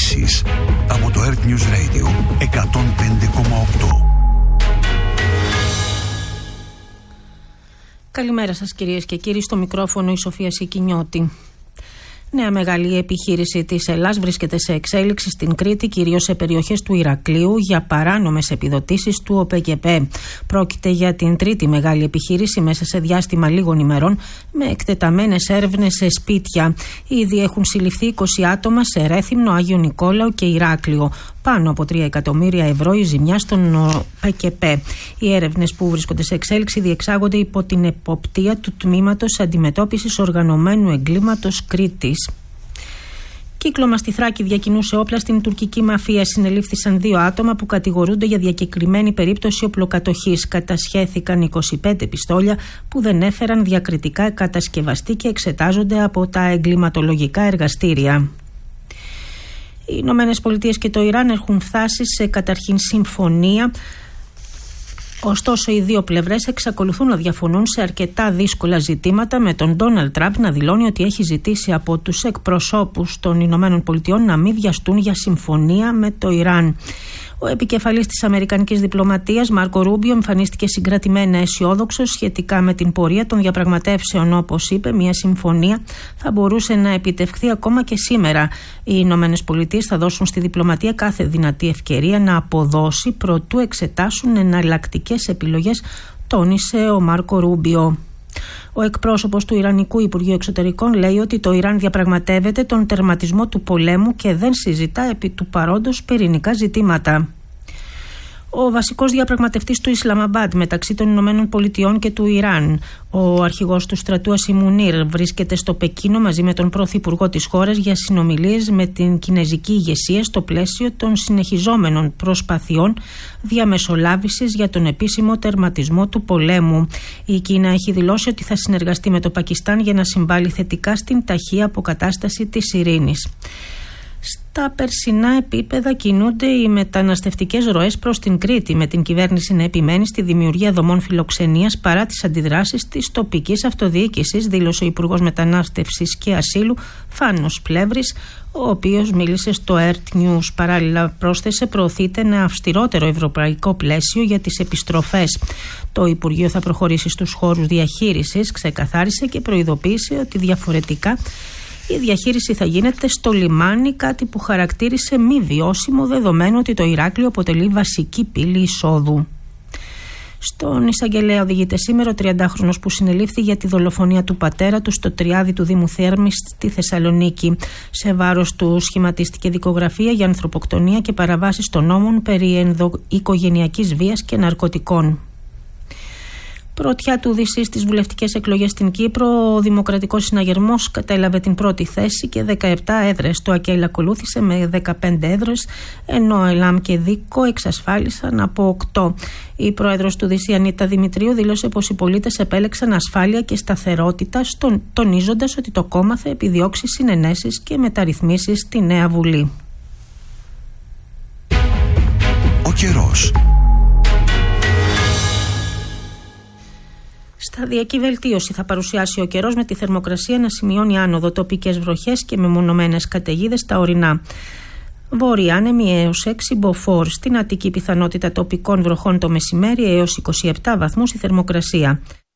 ειδήσεις από το Earth News Radio 105,8. Καλημέρα σας κυρίες και κύριοι, στο μικρόφωνο η Σοφία Σικινιώτη. Νέα μεγάλη επιχείρηση της Ελλάς βρίσκεται σε εξέλιξη στην Κρήτη, κυρίως σε περιοχές του Ηρακλείου, για παράνομες επιδοτήσεις του ΟΠΕΚΕΠΕ. Πρόκειται για την τρίτη μεγάλη επιχείρηση μέσα σε διάστημα λίγων ημερών, με εκτεταμένες έρευνες σε σπίτια. Ήδη έχουν συλληφθεί 20 άτομα σε Ρέθυμνο, Άγιο Νικόλαο και Ηράκλειο. Πάνω από 3 εκατομμύρια ευρώ η ζημιά στον ΟΠΕΚΕΠΕ. Οι έρευνες που βρίσκονται σε εξέλιξη διεξάγονται υπό την εποπτεία του Τμήματος Αντιμετώπισης Οργανωμένου Εγκλήματος Κρήτης. Κύκλωμα στη Θράκη διακινούσε όπλα στην τουρκική μαφία. Συνελήφθησαν 2 άτομα που κατηγορούνται για διακεκριμένη περίπτωση οπλοκατοχής. Κατασχέθηκαν 25 πιστόλια που δεν έφεραν διακριτικά κατασκευαστή και εξετάζονται από τα εγκληματολογικά εργαστήρια. Οι Ηνωμένες Πολιτείες και το Ιράν έχουν φτάσει σε καταρχήν συμφωνία. Ωστόσο, οι δύο πλευρές εξακολουθούν να διαφωνούν σε αρκετά δύσκολα ζητήματα, με τον Ντόναλντ Τραμπ να δηλώνει ότι έχει ζητήσει από τους εκπροσώπους των Ηνωμένων Πολιτειών να μην βιαστούν για συμφωνία με το Ιράν. Ο επικεφαλής της αμερικανικής διπλωματίας, Μάρκο Ρούμπιο, εμφανίστηκε συγκρατημένα αισιόδοξος σχετικά με την πορεία των διαπραγματεύσεων. Όπως είπε, μια συμφωνία θα μπορούσε να επιτευχθεί ακόμα και σήμερα. Οι Ηνωμένες Πολιτείες θα δώσουν στη διπλωματία κάθε δυνατή ευκαιρία να αποδώσει προτού εξετάσουν εναλλακτικές επιλογές, τόνισε ο Μάρκο Ρούμπιο. Ο εκπρόσωπος του Ιρανικού Υπουργείου Εξωτερικών λέει ότι το Ιράν διαπραγματεύεται τον τερματισμό του πολέμου και δεν συζητά επί του παρόντος πυρηνικά ζητήματα. Ο βασικός διαπραγματευτής του Ισλαμαμπάντ μεταξύ των Ηνωμένων Πολιτειών και του Ιράν, ο αρχηγός του στρατού Ασίμ Μουνίρ, βρίσκεται στο Πεκίνο μαζί με τον πρωθυπουργό της χώρας για συνομιλίες με την κινεζική ηγεσία στο πλαίσιο των συνεχιζόμενων προσπαθειών διαμεσολάβησης για τον επίσημο τερματισμό του πολέμου. Η Κίνα έχει δηλώσει ότι θα συνεργαστεί με το Πακιστάν για να συμβάλλει θετικά στην ταχεία αποκατάσταση της ειρήνης. Στα περσινά επίπεδα κινούνται οι μεταναστευτικές ροές προς την Κρήτη, με την κυβέρνηση να επιμένει στη δημιουργία δομών φιλοξενίας παρά τις αντιδράσεις της τοπικής αυτοδιοίκησης, δήλωσε ο Υπουργός Μετανάστευσης και Ασύλου Φάνος Πλεύρης, ο οποίος μίλησε στο Earth News. Παράλληλα, πρόσθεσε, προωθείται ένα αυστηρότερο ευρωπαϊκό πλαίσιο για τις επιστροφές. Το Υπουργείο θα προχωρήσει στους χώρους διαχείρισης, ξεκαθάρισε και προειδοποίησε ότι διαφορετικά η διαχείριση θα γίνεται στο λιμάνι, κάτι που χαρακτήρισε μη βιώσιμο, δεδομένου ότι το Ηράκλειο αποτελεί βασική πύλη εισόδου. Στον εισαγγελέα οδηγείται σήμερα ο 30χρονος που συνελήφθη για τη δολοφονία του πατέρα του στο Τριάδι του Δήμου Θέρμης στη Θεσσαλονίκη. Σε βάρος του σχηματίστηκε δικογραφία για ανθρωποκτονία και παραβάσεις των νόμων περί ενδοοικογενειακής βίας και ναρκωτικών. Πρωτιά του Οδυσσή στις βουλευτικές εκλογές στην Κύπρο, ο Δημοκρατικός Συναγερμός κατέλαβε την πρώτη θέση και 17 έδρες. Το ΑΚΕΛ ακολούθησε με 15 έδρες, ενώ ΕΛΑΜ και ΔΙΚΟ εξασφάλισαν από 8. Η πρόεδρος του Οδυσσή, Ανίτα Δημητρίου, δήλωσε πως οι πολίτες επέλεξαν ασφάλεια και σταθερότητα, τονίζοντας ότι το κόμμα θα επιδιώξει συνενέσεις και μεταρρυθμίσεις στη νέα Βουλή. Ο καιρός. Σταδιακή βελτίωση θα παρουσιάσει ο καιρός, με τη θερμοκρασία να σημειώνει άνοδο, τοπικές βροχές και μεμονωμένες καταιγίδες στα ορεινά. Βόρεια άνεμη έως 6 μποφόρ. Στην Αττική πιθανότητα τοπικών βροχών το μεσημέρι, έως 27 βαθμούς η θερμοκρασία.